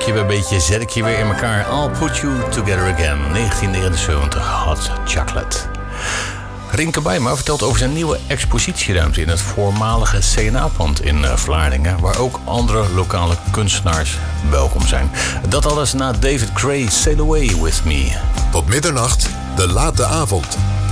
je weer een beetje, zet ik je weer in elkaar. I'll put you together again. 1979, Hot Chocolate. Rinke Bijma vertelt over zijn nieuwe expositieruimte in het voormalige CNA-pand in Vlaardingen, waar ook andere lokale kunstenaars welkom zijn. Dat alles na David Gray, Sail Away With Me. Tot middernacht, de late avond.